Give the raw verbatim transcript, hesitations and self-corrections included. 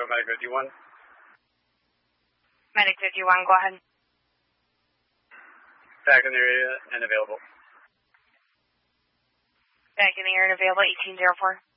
Chicago, Medic fifty-one. Medic fifty-one, go ahead. Back in the area and available. Back in the area and available, eighteen oh four.